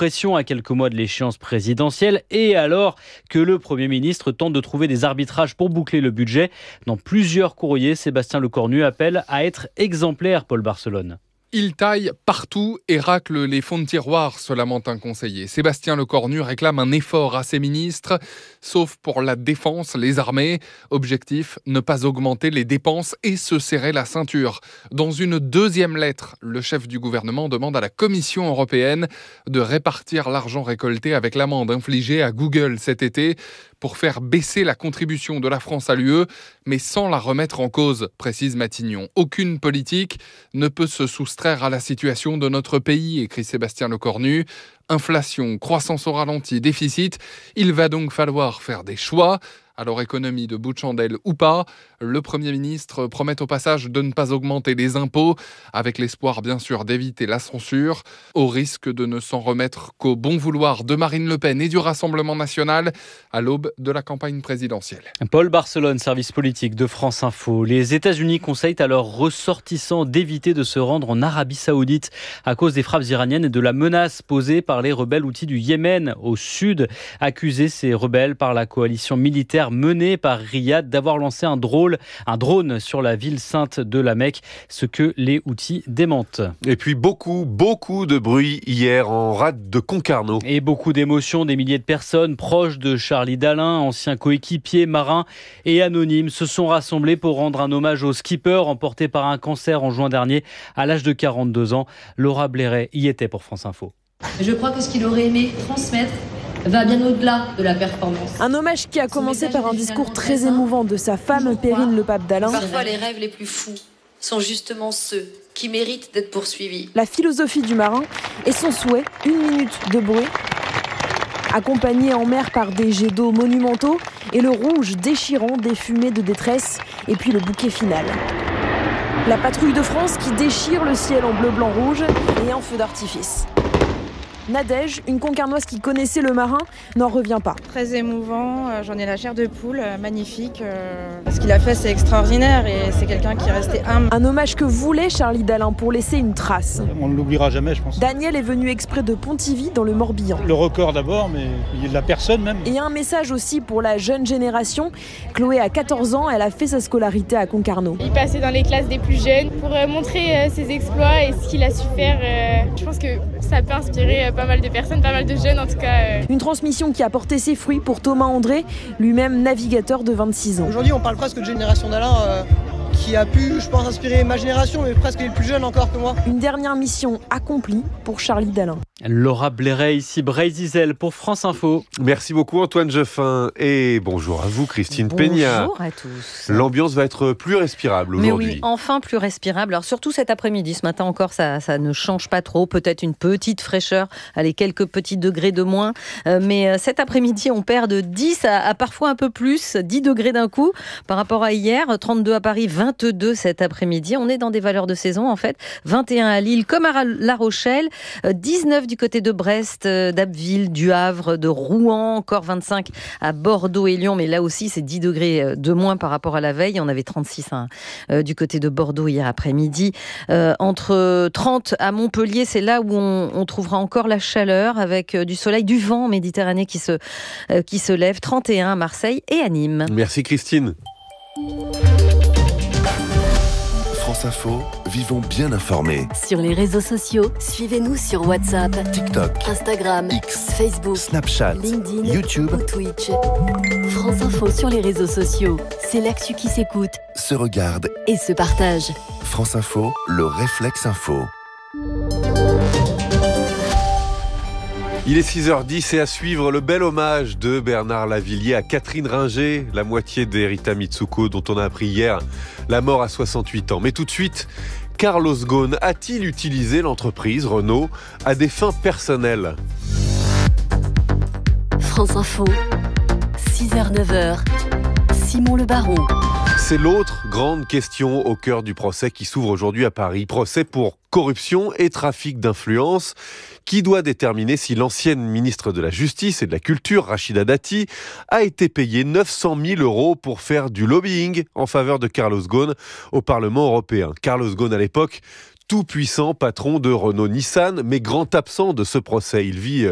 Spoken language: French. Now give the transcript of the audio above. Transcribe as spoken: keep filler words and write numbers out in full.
pression à quelques mois de l'échéance présidentielle et alors que le Premier ministre tente de trouver des arbitrages pour boucler le budget. Dans plusieurs courriers, Sébastien Lecornu appelle à être exemplaire, Paul Barcelone. Il taille partout et racle les fonds de tiroir, se lamente un conseiller. Sébastien Lecornu réclame un effort à ses ministres, sauf pour la défense, les armées. Objectif, ne pas augmenter les dépenses et se serrer la ceinture. Dans une deuxième lettre, le chef du gouvernement demande à la Commission européenne de répartir l'argent récolté avec l'amende infligée à Google cet été pour faire baisser la contribution de la France à l'U E, mais sans la remettre en cause, précise Matignon. Aucune politique ne peut se soustraire à la situation de notre pays, écrit Sébastien Lecornu. Inflation, croissance au ralenti, déficit, il va donc falloir faire des choix. Alors économie de bout de chandelle ou pas, le Premier ministre promet au passage de ne pas augmenter les impôts, avec l'espoir bien sûr d'éviter la censure, au risque de ne s'en remettre qu'au bon vouloir de Marine Le Pen et du Rassemblement national à l'aube de la campagne présidentielle. Paul Barcelone, service politique de France Info. Les États-Unis conseillent à leurs ressortissants d'éviter de se rendre en Arabie Saoudite à cause des frappes iraniennes et de la menace posée par les rebelles houthis du Yémen au sud. Accusés ces rebelles par la coalition militaire menée par Riyad d'avoir lancé un drone, un drone sur la ville sainte de la Mecque, ce que les Houthis démentent. Et puis beaucoup, beaucoup de bruit hier en rade de Concarneau. Et beaucoup d'émotions, des milliers de personnes proches de Charlie Dalin, ancien coéquipier, marin et anonyme, se sont rassemblés pour rendre un hommage au skipper emporté par un cancer en juin dernier à l'âge de quarante-deux ans. Laura Blairet y était pour France Info. Je crois que ce qu'il aurait aimé transmettre va bien au-delà de la performance. Un hommage qui a commencé par un discours très émouvant de sa femme Perrine Le Pape Dalin. Parfois, les rêves les plus fous sont justement ceux qui méritent d'être poursuivis. La philosophie du marin et son souhait, une minute de bruit, accompagné en mer par des jets d'eau monumentaux et le rouge déchirant des fumées de détresse et puis le bouquet final. La patrouille de France qui déchire le ciel en bleu, blanc, rouge et un feu d'artifice. Nadège, une Concarnoise qui connaissait le marin, n'en revient pas. Très émouvant, j'en ai la chair de poule, magnifique. Ce qu'il a fait, c'est extraordinaire et c'est quelqu'un qui est resté humble. Un hommage que voulait Charlie Dalin pour laisser une trace. On ne l'oubliera jamais, je pense. Daniel est venu exprès de Pontivy, dans le Morbihan. Le record d'abord, mais il y a de la personne même. Et un message aussi pour la jeune génération. Chloé a quatorze ans, elle a fait sa scolarité à Concarneau. Il passait dans les classes des plus jeunes pour montrer ses exploits et ce qu'il a su faire. Je pense que ça peut inspirer pas mal de personnes, pas mal de jeunes en tout cas. Une transmission qui a porté ses fruits pour Thomas André, lui-même navigateur de vingt-six ans. Aujourd'hui on parle presque de génération Dalin euh, qui a pu, je pense, inspirer ma génération, mais presque les plus jeunes encore que moi. Une dernière mission accomplie pour Charlie Dalin. Laura Blairet, ici Brésil pour France Info. Merci beaucoup Antoine Jeffin et bonjour à vous Christine bonjour Peña. Bonjour à tous. L'ambiance va être plus respirable aujourd'hui. Mais oui, enfin plus respirable. Alors surtout cet après-midi, ce matin encore, ça, ça ne change pas trop. Peut-être une petite fraîcheur, allez, quelques petits degrés de moins. Euh, mais euh, cet après-midi, on perd de dix à, à parfois un peu plus, dix degrés d'un coup par rapport à hier. trente-deux à Paris, vingt-deux cet après-midi. On est dans des valeurs de saison en fait. vingt et un à Lille, comme à La Rochelle, euh, dix-neuf du côté de Brest, d'Abbeville, du Havre, de Rouen, encore vingt-cinq à Bordeaux et Lyon, mais là aussi c'est dix degrés de moins par rapport à la veille. On avait trente-six hein, euh, du côté de Bordeaux hier après-midi. Euh, entre trente à Montpellier, c'est là où on, on trouvera encore la chaleur avec euh, du soleil, du vent en Méditerranée qui se, euh, qui se lève. trente et un à Marseille et à Nîmes. Merci Christine. France Info, vivons bien informés. Sur les réseaux sociaux, suivez-nous sur WhatsApp, TikTok, Instagram, X, Facebook, Snapchat, LinkedIn, YouTube ou Twitch. France Info sur les réseaux sociaux, c'est l'actu qui s'écoute, se regarde et se partage. France Info, le réflexe info. Il est six heures dix et à suivre le bel hommage de Bernard Lavilliers à Catherine Ringer, la moitié d'Erita Mitsuko dont on a appris hier la mort à soixante-huit ans. Mais tout de suite, Carlos Ghosn a-t-il utilisé l'entreprise Renault à des fins personnelles ? France Info, six heures neuf heures, Simon Le Baron. C'est l'autre grande question au cœur du procès qui s'ouvre aujourd'hui à Paris. Procès pour corruption et trafic d'influence qui doit déterminer si l'ancienne ministre de la Justice et de la Culture, Rachida Dati, a été payée neuf cent mille euros pour faire du lobbying en faveur de Carlos Ghosn au Parlement européen. Carlos Ghosn, à l'époque, tout puissant patron de Renault-Nissan, mais grand absent de ce procès. Il vit